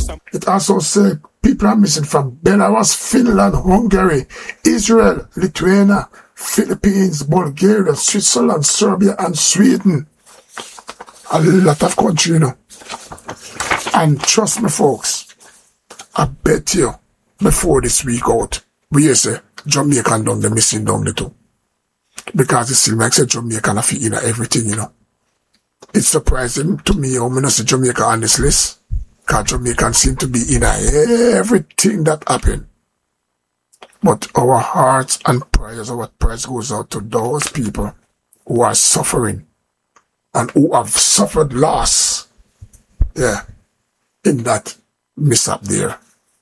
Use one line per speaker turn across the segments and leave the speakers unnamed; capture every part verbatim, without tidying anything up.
It also said people are missing from Belarus, Finland, Hungary, Israel, Lithuania, Philippines, Bulgaria, Switzerland, Serbia, and Sweden. A lot of countries, you know. And trust me, folks, I bet you before this week out, we say Jamaican done the missing down the too. Because it still makes a Jamaican a fit in everything, you know. It's surprising to me how many say Jamaica on this list. Because Jamaicans seem to be in everything that happened. But our hearts and prayers, our prayers goes out to those people who are suffering and who have suffered loss. Yeah. In that mishap there.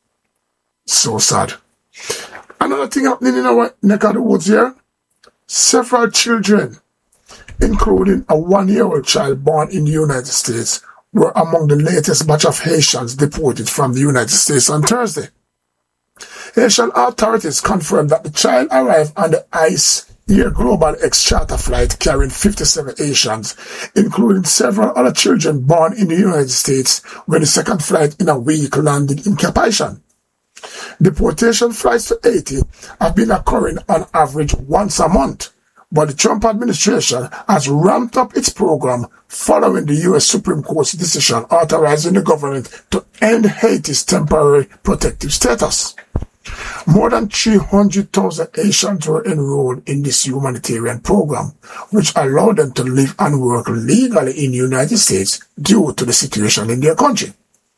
So sad. Another thing happening in our neck of the woods here. Several children, including a one-year-old child born in the United States, were among the latest batch of Haitians deported from the United States on Thursday. Haitian authorities confirmed that the child arrived on the ICE Air Global X charter flight carrying fifty-seven Haitians, including several other children born in the United States, when the second flight in a week landed in Cap Haitian. Deportation flights to Haiti have been occurring on average once a month, but the Trump administration has ramped up its program following the U S Supreme Court's decision authorizing the government to end Haiti's temporary protective status. More than three hundred thousand Haitians were enrolled in this humanitarian program, which allowed them to live and work legally in the United States due to the situation in their country.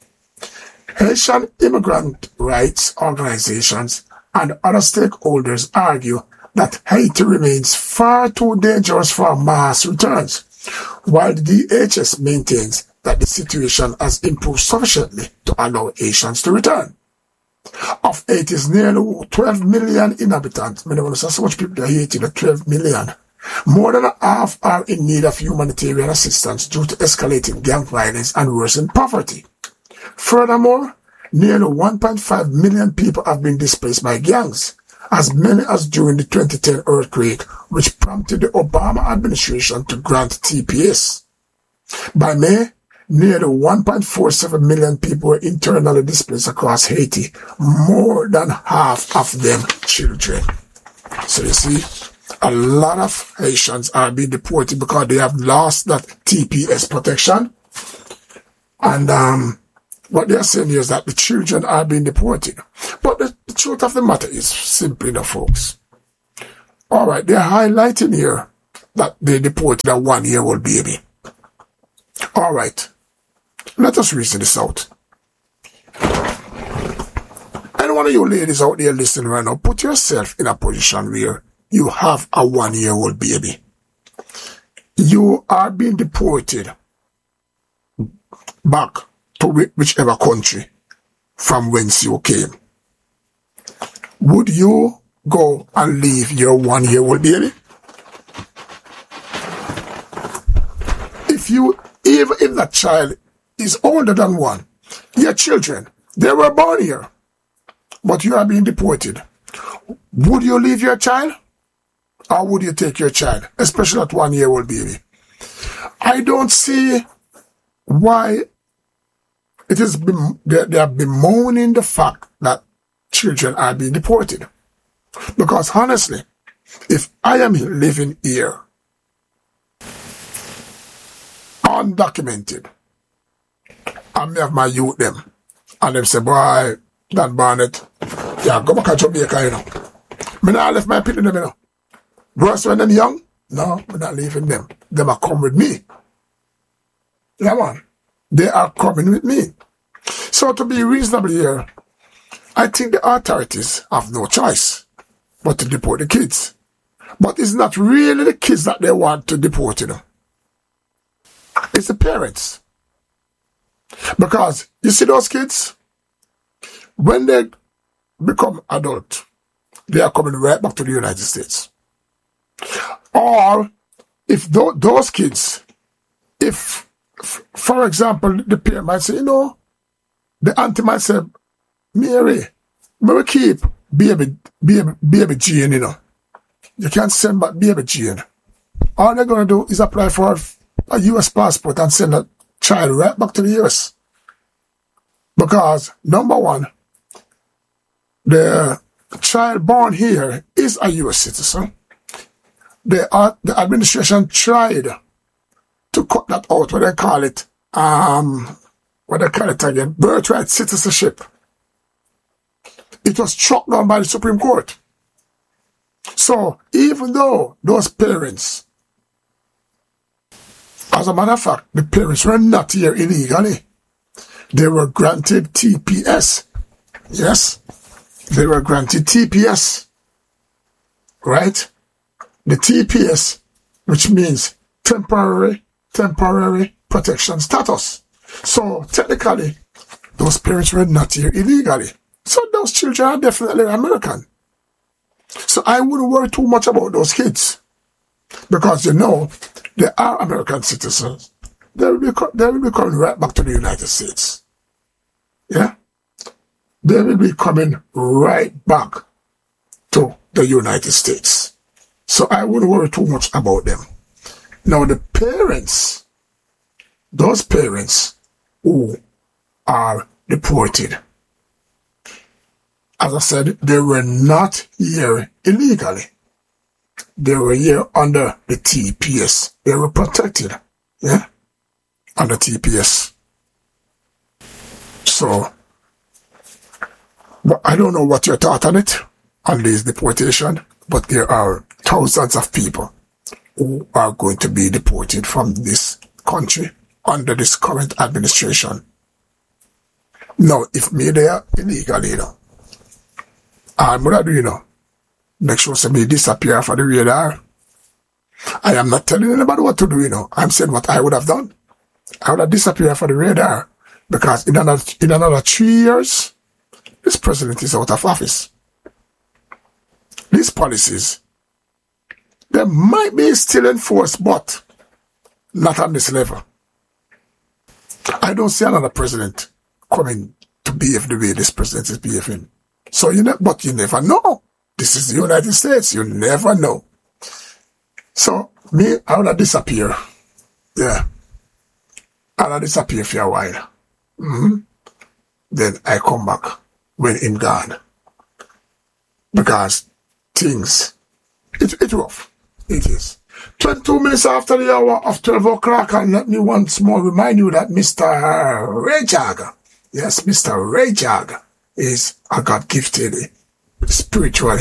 Haitian immigrant rights organizations and other stakeholders argue that Haiti remains far too dangerous for mass returns, while the D H S maintains that the situation has improved sufficiently to allow Haitians to return. Of Haiti's nearly twelve million inhabitants, I mean, so much people are Haiti, twelve million, more than half are in need of humanitarian assistance due to escalating gang violence and worsening poverty. Furthermore, nearly one point five million people have been displaced by gangs, as many as during the twenty ten earthquake, which prompted the Obama administration to grant T P S. By May, nearly one point four seven million people were internally displaced across Haiti, more than half of them children. So you see, a lot of Haitians are being deported because they have lost that T P S protection. And um, what they are saying here is that the children are being deported. But the, the truth of the matter is simply enough, folks. All right, they're highlighting here that they deported a one-year-old baby. All right, let us reason this out. And one of you ladies out there listening right now, put yourself in a position where you have a one-year-old baby. You are being deported back to whichever country from whence you came. Would you go and leave your one-year-old baby? If you, even if that child is older than one, your children, they were born here, but you are being deported. Would you leave your child? Or would you take your child, especially that one-year-old baby? I don't see why it is bem- they, they are bemoaning the fact that children are being deported. Because honestly, if I am living here, undocumented, I may have my youth them, and them say, boy, Dan Barnett, yeah, go back to Jamaica, you know. Me not left my people, you know. Worse when them young, no, we're not leaving them. Them are come with me. Yeah, man. They are coming with me. So to be reasonable here, I think the authorities have no choice but to deport the kids. But it's not really the kids that they want to deport, you know. It's the parents. Because, you see those kids? When they become adult, they are coming right back to the United States. Or, if th- those kids, if, f- for example, the parent might say, you know, the auntie might say, Mary, we keep baby, baby, baby Jane, you know. You can't send back baby Jane. All they're going to do is apply for a U S passport and send that child right back to the U S. But Because, number one, the child born here is a U S citizen. The, uh, the administration tried to cut that out, what they call it, um, what they call it again, birthright citizenship. It was struck down by the Supreme Court. So, even though those parents, as a matter of fact, the parents were not here illegally, they were granted T P S. Yes, they were granted T P S. Right? The T P S, which means temporary, temporary protection status. So, technically, those parents were not here illegally. So, those children are definitely American. So, I wouldn't worry too much about those kids. Because, you know, they are American citizens. They will be, they will be coming right back to the United States. Yeah? They will be coming right back to the United States. So I wouldn't worry too much about them. Now the parents, those parents who are deported, as I said, they were not here illegally. They were here under the T P S. They were protected, yeah, under T P S. So, but I don't know what your thought on it, on this deportation, but there are thousands of people who are going to be deported from this country under this current administration. Now, if me there illegally, you know, I'm gonna do, you know, make sure somebody disappear for the radar. I am not telling anybody what to do, you know. I'm saying what I would have done. I would have disappeared for the radar. Because in another, in another three years, this president is out of office. These policies, they might be still enforced, but not on this level. I don't see another president coming to behave the way this president is behaving. So you know, but you never know. This is the United States. You never know. So me, I would have disappear. Yeah. I would have disappear for a while. Mm-hmm. Then I come back when him gone. Because things, it, it's rough. It is. twenty-two minutes after the hour of twelve o'clock, and let me once more remind you that Mister Ray Jag, yes, Mister Ray Jag is a God-gifted, spiritually,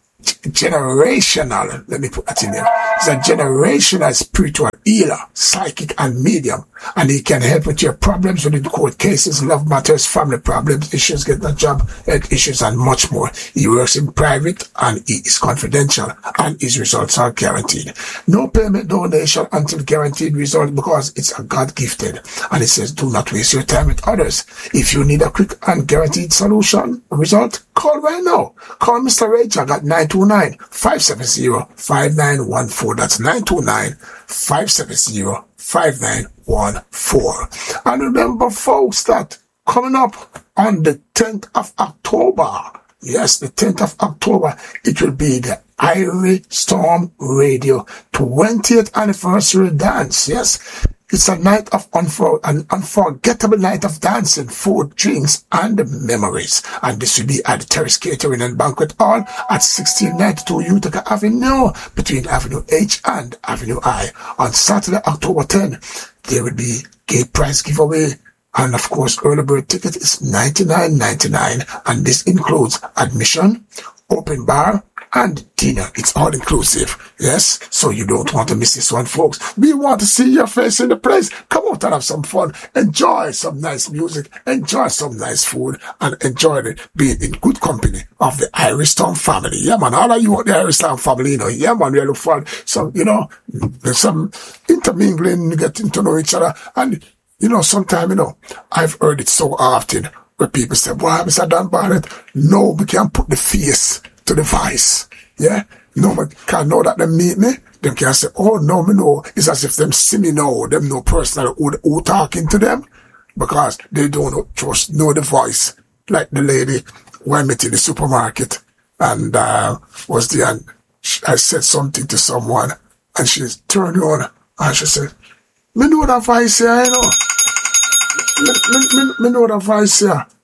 generational, let me put that in there. He's a generational spiritual healer, psychic and medium, and he can help with your problems within court cases, love matters, family problems, issues, getting a job, health issues, and much more. He works in private and he is confidential, and his results are guaranteed. No payment donation until guaranteed result, because it's a God-gifted, and it says do not waste your time with others. If you need a quick and guaranteed solution result, call right now. Call Mister Ray Jag at nine two nine, five seven zero, five nine one four. That's nine two nine, five seven zero, five nine one four. And remember, folks, that coming up on the tenth of October, yes, the tenth of October, it will be the Irie Storm Radio twentieth anniversary dance. Yes, it's a night of unfor- an unforgettable night of dancing, food, drinks, and memories. And this will be at the Terrace Catering and Banquet Hall at sixteen ninety-two Utica Avenue, between Avenue H and Avenue I. On Saturday, October tenth, there will be gate prize giveaway. And of course, early bird ticket is ninety-nine ninety-nine. And this includes admission, open bar, and dinner. It's all inclusive. Yes? So you don't want to miss this one, folks. We want to see your face in the place. Come out and have some fun. Enjoy some nice music. Enjoy some nice food. And enjoy it being in good company of the Irie Storm family. Yeah, man. All of you out the Irie Storm family, you know. Yeah, man. We look for some, you know, some intermingling, getting to know each other. And, you know, sometimes, you know, I've heard it so often where people say, "Boy, Mister Dan Barnett, no, we can't put the face to the vice." Yeah? No one can know that them meet me. Them can say, "Oh, no, me know." It's as if them see me know. Them know personally who, who talking to them. Because they don't just know the voice. Like the lady who I met in the supermarket. And, uh, was the, and I said something to someone. And she turned on. And she said, "Me know that voice here, you know. Me, me, me, me know that voice here."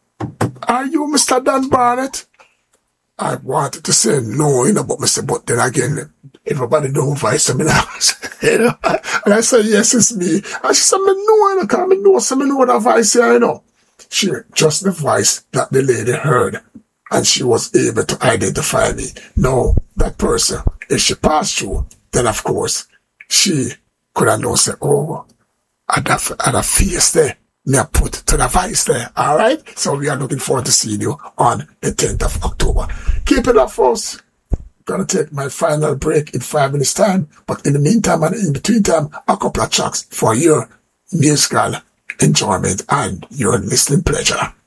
are you Mister Dan Barnett? I wanted to say no, you know, but Mister But then again, everybody know voice of me now. You know? And I said, yes, it's me. And she said, me know, you know, because me know, so me know that voice here, you know. She, just the voice that the lady heard. And she was able to identify me. No, that person, if she passed through, then of course, she could have known, say, oh, at that, at that face there, me I put to the voice there. All right? So we are looking forward to seeing you on the tenth of October. Keep it up, folks. Gonna take my final break in five minutes time. But in the meantime and in between time, a couple of tracks for your musical enjoyment and your listening pleasure.